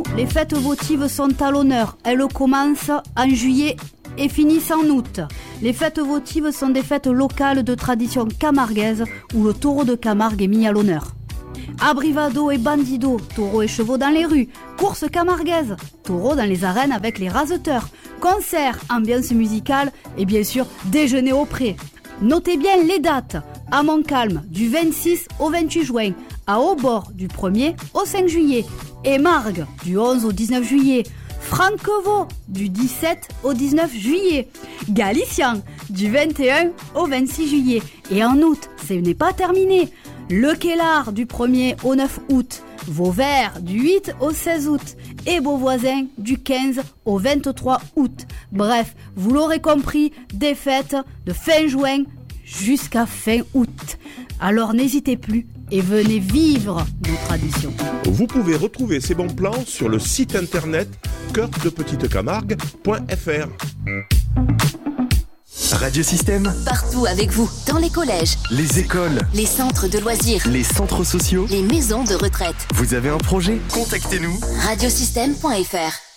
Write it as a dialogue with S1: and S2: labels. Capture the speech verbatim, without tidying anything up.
S1: Les fêtes votives sont à l'honneur. Elles commencent en juillet et finissent en août. Les fêtes votives sont des fêtes locales de tradition camarguaise où le taureau de Camargue est mis à l'honneur. Abrivado et bandido, taureaux et chevaux dans les rues. Course camarguaise, taureaux dans les arènes avec les raseteurs. Concert, ambiance musicale et bien sûr déjeuner au pré. Notez bien les dates. À Montcalm, du vingt-six au vingt-huit juin. À Hautbord, du premier au cinq juillet. Et Margues, du onze au dix-neuf juillet. Franquevaux, du dix-sept au dix-neuf juillet. Galician, du vingt et un au vingt-six juillet. Et en août, ce n'est pas terminé. Le Kellar, du premier au neuf août. Vauvert, du huit au seize août. Et Beauvoisin, du quinze au vingt-trois août. Bref, vous l'aurez compris, des fêtes de fin juin jusqu'à fin août. Alors n'hésitez plus et venez vivre nos traditions.
S2: Vous pouvez retrouver ces bons plans sur le site internet cœur de petite camargue point f r.
S3: Radiosystème.
S4: Partout avec vous, dans les collèges,
S3: les écoles,
S4: les centres de loisirs,
S3: les centres sociaux,
S4: les maisons de retraite.
S3: Vous avez un projet ? Contactez-nous.
S4: Radiosystème point f r